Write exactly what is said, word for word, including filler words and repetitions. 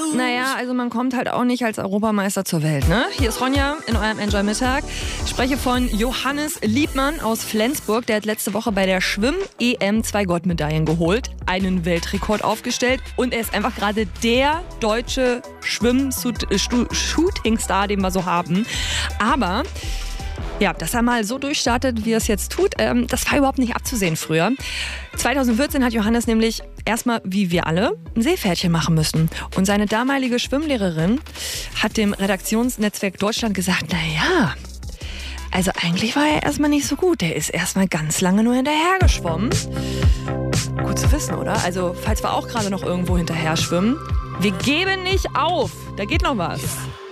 Naja, also man kommt halt auch nicht als Europameister zur Welt, ne? Hier ist Ronja in eurem Enjoy-Mittag. Ich spreche von Johannes Liebmann aus Flensburg. Der hat letzte Woche bei der Schwimm-E M zwei Goldmedaillen geholt, einen Weltrekord aufgestellt und er ist einfach gerade der deutsche Schwimm-Shooting-Star, den wir so haben. Aber ja, dass er mal so durchstartet, wie er es jetzt tut, ähm, das war überhaupt nicht abzusehen früher. zweitausendvierzehn hat Johannes nämlich erstmal, wie wir alle, ein Seepferdchen machen müssen. Und seine damalige Schwimmlehrerin hat dem Redaktionsnetzwerk Deutschland gesagt, na ja, also eigentlich war er erstmal nicht so gut. Der ist erstmal ganz lange nur hinterher geschwommen. Gut zu wissen, oder? Also, falls wir auch gerade noch irgendwo hinterher schwimmen, wir geben nicht auf. Da geht noch was.